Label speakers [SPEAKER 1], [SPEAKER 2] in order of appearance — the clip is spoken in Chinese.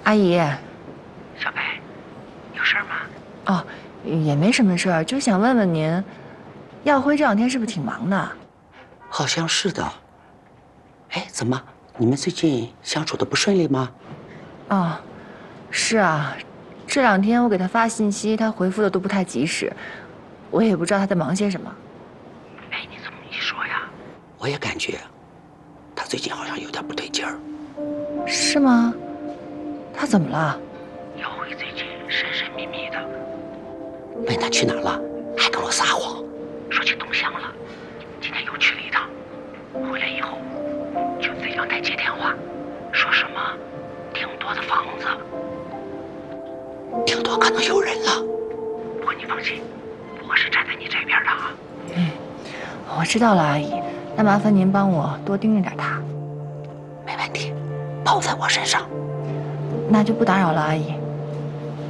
[SPEAKER 1] 阿姨。
[SPEAKER 2] 小北，有事儿吗？
[SPEAKER 1] 哦，也没什么事儿，就想问问您，耀辉这两天是不是挺忙的？
[SPEAKER 3] 好像是的。哎，怎么你们最近相处的不顺利吗？
[SPEAKER 1] 哦，是啊，这两天我给他发信息，他回复的都不太及时，我也不知道他在忙些什么。
[SPEAKER 2] 哎，你这么一说呀，
[SPEAKER 3] 我也感觉他最近好像有点不对劲儿。
[SPEAKER 1] 是吗？他怎么了？
[SPEAKER 2] 耀辉最近神神秘秘的，
[SPEAKER 3] 问他去哪儿了，还跟我撒谎，
[SPEAKER 2] 说去东乡了，今天又去了一趟，回来以后就对阳台接电话，说什么挺多的房子，
[SPEAKER 3] 挺多可能有人了。
[SPEAKER 2] 不过你放心，我是站在你这边的啊。
[SPEAKER 1] 我知道了，阿姨，那麻烦您帮我多盯着点他。
[SPEAKER 3] 没问题，包在我身上。
[SPEAKER 1] 那就不打扰了，阿姨。